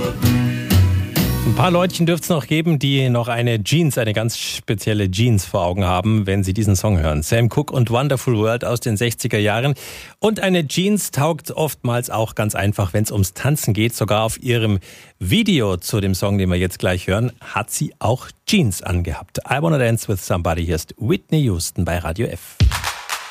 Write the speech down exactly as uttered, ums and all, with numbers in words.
Ein paar Leutchen dürfte es noch geben, die noch eine Jeans, eine ganz spezielle Jeans vor Augen haben, wenn sie diesen Song hören. Sam Cooke und Wonderful World aus den sechziger Jahren. Und eine Jeans taugt oftmals auch ganz einfach, wenn es ums Tanzen geht. Sogar auf ihrem Video zu dem Song, den wir jetzt gleich hören, hat sie auch Jeans angehabt. I Wanna Dance with Somebody. Hier ist Whitney Houston bei Radio F.